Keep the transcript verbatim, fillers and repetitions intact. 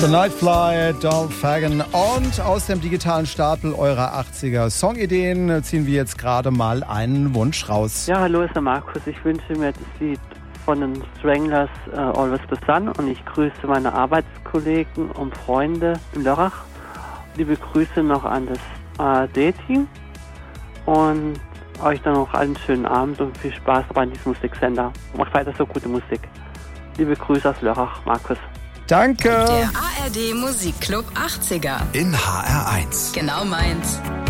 The Nightfly, Dolph Fagan. Und aus dem digitalen Stapel eurer achtziger Songideen ziehen wir jetzt gerade mal einen Wunsch raus. Ja, hallo, ist der Markus. Ich wünsche mir das Lied von den Stranglers uh, Always the Sun und ich grüße meine Arbeitskollegen und Freunde in Lörrach. Liebe Grüße noch an das A R D-Team und euch dann noch einen schönen Abend und viel Spaß bei diesem Musiksender. Macht weiter so gute Musik. Liebe Grüße aus Lörrach, Markus. Danke. Der A R D Musikclub achtziger. In H R eins. Genau meins.